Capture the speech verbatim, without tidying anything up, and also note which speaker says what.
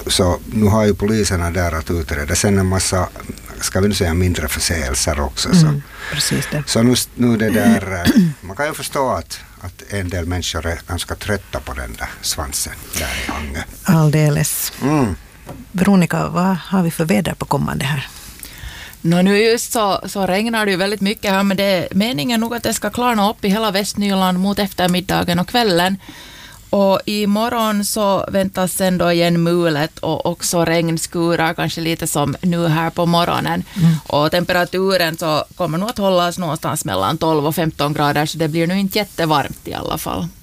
Speaker 1: så nu har ju poliserna där att utreda. Sen en massa, ska vi nu säga, mindre förseelser också. Så,
Speaker 2: mm, precis det.
Speaker 1: så nu, nu det där, man kan ju förstå att, att en del människor är ganska trötta på den där svansen där i Hangö.
Speaker 2: Alldeles.
Speaker 1: Mm.
Speaker 2: Veronica, vad har vi för väder på kommande här?
Speaker 3: No, nu just så, så regnar det ju väldigt mycket här, men det är meningen nog att det ska klarna upp i hela Västnyland mot eftermiddagen och kvällen. Och imorgon så väntas sen då igen mulet och också regnskurar, kanske lite som nu här på morgonen. Mm. Och temperaturen så kommer nog att hållas någonstans mellan tolv och femton grader, så det blir nu inte jättevarmt i alla fall.